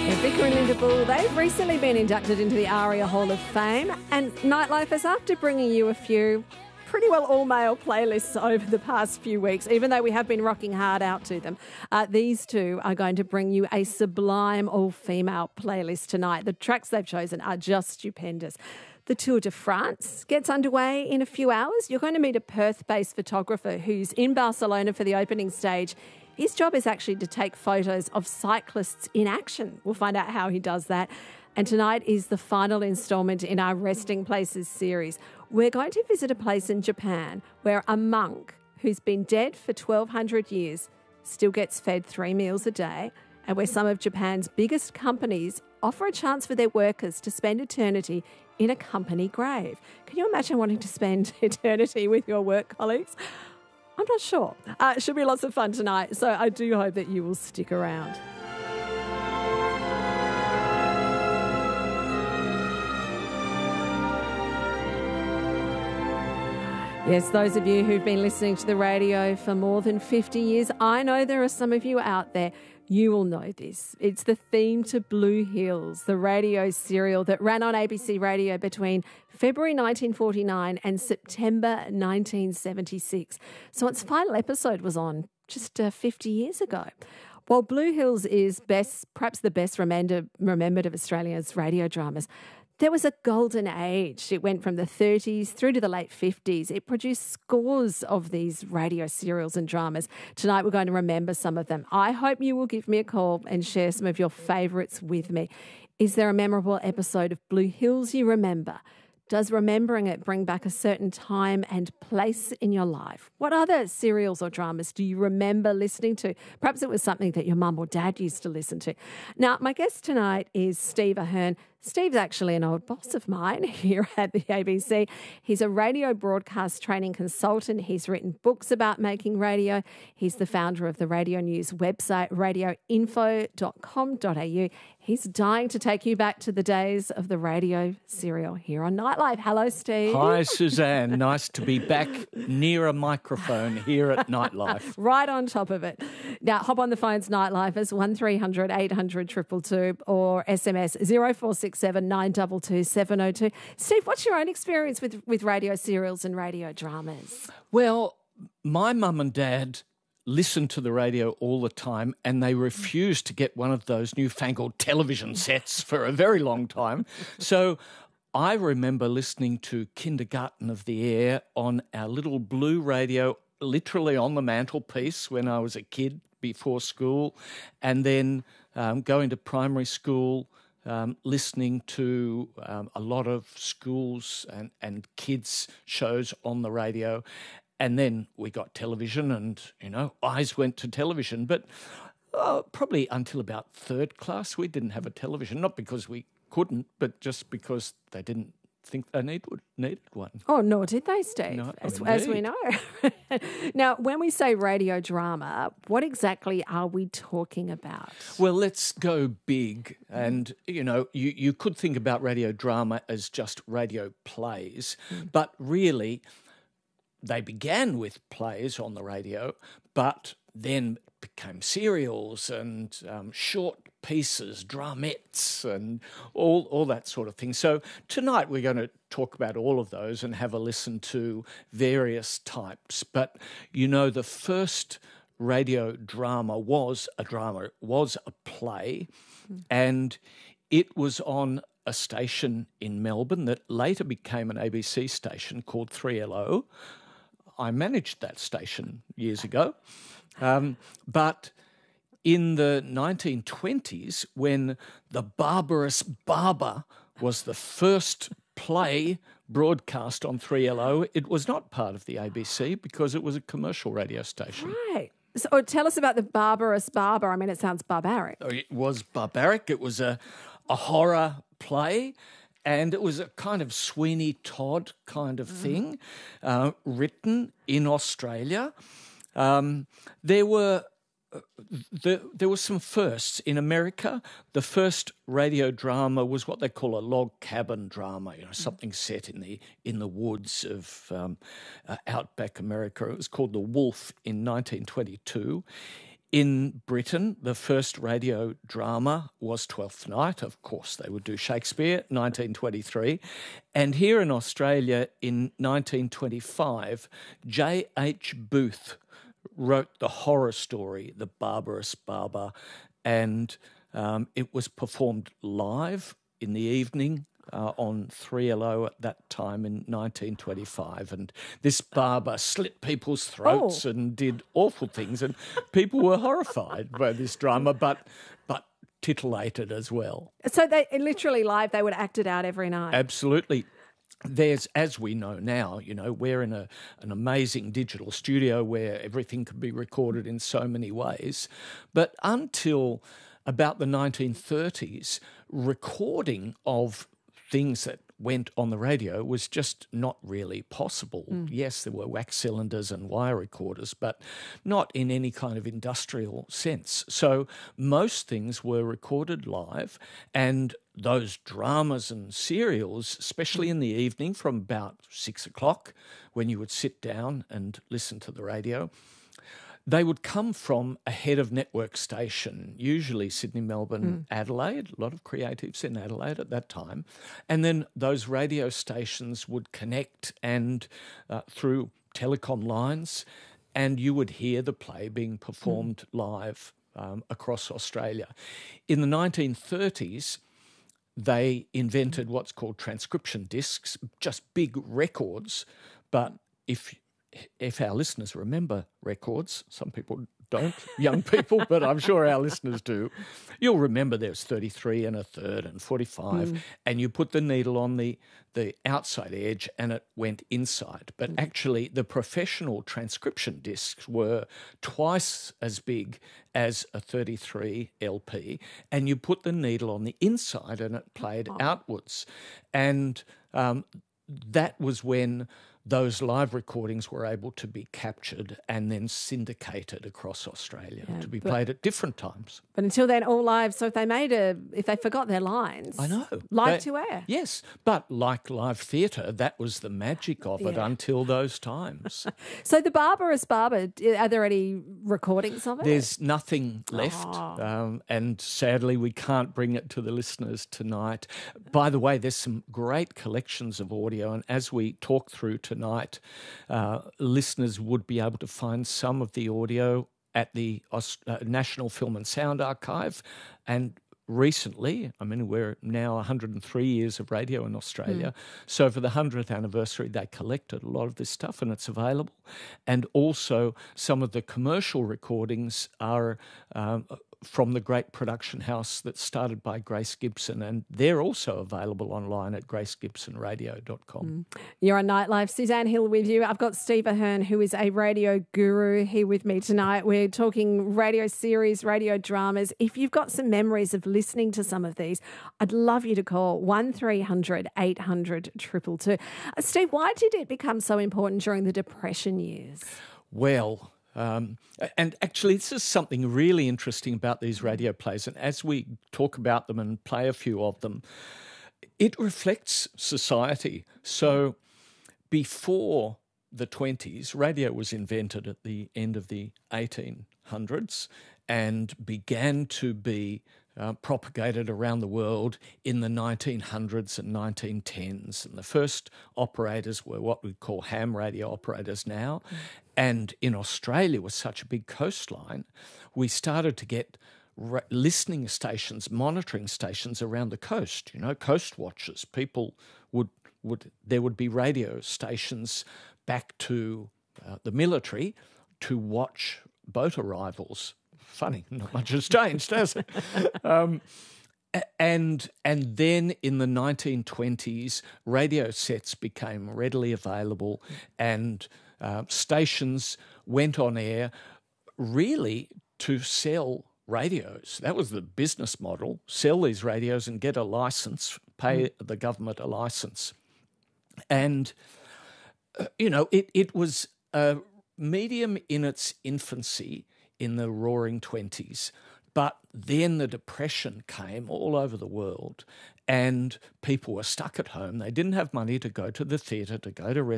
Vicar and Linda Bull, they've recently been inducted into the ARIA Hall of Fame, and Nightlife is after bringing you a few pretty well all-male playlists over the past few weeks, even though we have been rocking hard out to them. These two are going to bring you a sublime all-female playlist tonight. The tracks they've chosen are just stupendous. The Tour de France gets underway in a few hours. You're going to meet a Perth-based photographer who's in Barcelona for the opening stage. His job is actually to take photos of cyclists in action. We'll find out how he does that. And tonight is the final instalment in our Resting Places series. We're going to visit a place in Japan where a monk who's been dead for 1,200 years still gets fed 3 meals a day, and where some of Japan's biggest companies offer a chance for their workers to spend eternity in a company grave. Can you imagine wanting to spend eternity with your work colleagues? I'm not sure. It should be lots of fun tonight, so I do hope that you will stick around. Yes, those of you who've been listening to the radio for more than 50 years, I know there are some of you out there. You will know this. It's the theme to Blue Hills, the radio serial that ran on ABC Radio between February 1949 and September 1976. So its final episode was on just 50 years ago. While Blue Hills is perhaps the best remembered of Australia's radio dramas, there was a golden age. It went from the 30s through to the late 50s. It produced scores of these radio serials and dramas. Tonight we're going to remember some of them. I hope you will give me a call and share some of your favourites with me. Is there a memorable episode of Blue Hills you remember? Does remembering it bring back a certain time and place in your life? What other serials or dramas do you remember listening to? Perhaps it was something that your mum or dad used to listen to. Now, my guest tonight is Steve Ahern. Steve's actually an old boss of mine here at the ABC. He's a radio broadcast training consultant. He's written books about making radio. He's the founder of the radio news website, radioinfo.com.au. He's dying to take you back to the days of the radio serial here on Nightlife. Hello, Steve. Hi, Suzanne. Nice to be back near a microphone here at Nightlife. Right on top of it. Now, hop on the phones, Nightlife, 1300 800 222 or SMS 0467 922 702. Steve, what's your own experience with radio serials and radio dramas? Well, my mum and dad listened to the radio all the time, and they refused to get one of those newfangled television sets for a very long time. So I remember listening to Kindergarten of the Air on our little blue radio, literally on the mantelpiece when I was a kid before school, and then going to primary school, listening to a lot of schools and kids' shows on the radio. And then we got television and, eyes went to television. But probably until about third class, we didn't have a television, not because we couldn't, but just because they didn't think they needed one. Oh, nor did they, Steve, No, as we know. Now, when we say radio drama, what exactly are we talking about? Well, let's go big. And, you could think about radio drama as just radio plays, but really they began with plays on the radio, but then became serials and short pieces, dramettes and all that sort of thing. So tonight we're going to talk about all of those and have a listen to various types. But, the first radio drama was a play, and it was on a station in Melbourne that later became an ABC station called 3LO. I managed that station years ago. But in the 1920s, when The Barbarous Barber was the first play broadcast on 3LO, it was not part of the ABC because it was a commercial radio station. Right. So tell us about The Barbarous Barber. I mean, it sounds barbaric. It was barbaric. It was a horror play. And it was a kind of Sweeney Todd kind of thing, written in Australia. There were some firsts in America. The first radio drama was what they call a log cabin drama, something set in the woods of outback America. It was called The Wolf in 1922. In Britain, the first radio drama was Twelfth Night. Of course, they would do Shakespeare, 1923. And here in Australia, in 1925, J.H. Booth wrote the horror story, The Barbarous Barber, and it was performed live in the evening on 3LO at that time in 1925. And this barber slit people's throats and did awful things, and people were horrified by this drama, but titillated as well. So they literally live, they would act it out every night? Absolutely. There's, as we know now, we're in an amazing digital studio where everything can be recorded in so many ways. But until about the 1930s, recording of things that went on the radio was just not really possible. Yes, there were wax cylinders and wire recorders, but not in any kind of industrial sense. So most things were recorded live, and those dramas and serials, especially in the evening from about 6 o'clock, when you would sit down and listen to the radio, they would come from a head of network station, usually Sydney, Melbourne, Adelaide, a lot of creatives in Adelaide at that time. And then those radio stations would connect and through telecom lines, and you would hear the play being performed live across Australia. In the 1930s, they invented what's called transcription discs, just big records, but if our listeners remember records, some people don't, young people, but I'm sure our listeners do, you'll remember there's 33 1/3 and 45, and you put the needle on the outside edge and it went inside. But actually the professional transcription discs were twice as big as a 33 LP, and you put the needle on the inside and it played outwards. And that was when those live recordings were able to be captured and then syndicated across Australia to be played at different times. But until then, all live. So if they forgot their lines, I know, live to air. Yes, but like live theatre, that was the magic of it until those times. So The Barbarous Barber, are there any recordings of it? There's nothing left, and sadly we can't bring it to the listeners tonight. By the way, there's some great collections of audio, and as we talk through tonight, listeners would be able to find some of the audio at the National Film and Sound Archive. And recently, we're now 103 years of radio in Australia, so for the 100th anniversary they collected a lot of this stuff and it's available. And also some of the commercial recordings are from the great production house that's started by Grace Gibson, and they're also available online at gracegibsonradio.com. You're on Nightlife. Suzanne Hill with you. I've got Steve Ahern, who is a radio guru, here with me tonight. We're talking radio series, radio dramas. If you've got some memories of listening to some of these, I'd love you to call 1300 800 222. Steve, why did it become so important during the Depression years? Well, and actually this is something really interesting about these radio plays, and as we talk about them and play a few of them, it reflects society. So before the 20s, radio was invented at the end of the 1800s and began to be propagated around the world in the 1900s and 1910s. And the first operators were what we call ham radio operators now. And in Australia, with such a big coastline, we started to get listening stations, monitoring stations around the coast, coast watchers. People there would be radio stations back to the military to watch boat arrivals. Funny, not much has changed, has it? And then in the 1920s, radio sets became readily available, and stations went on air really to sell radios. That was the business model: sell these radios and get a license, pay the government a license. And it was a medium in its infancy in the roaring 20s. But then the Depression came all over the world and people were stuck at home. They didn't have money to go to the theatre, to go to